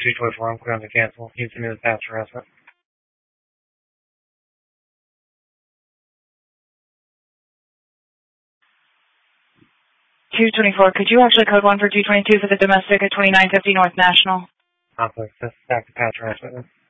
224, I'm clear on the cancel. You can do the pass harassment. 224, could you actually code 1 for 222 for the domestic at 2950 North National? Complex, that's back to pass harassment.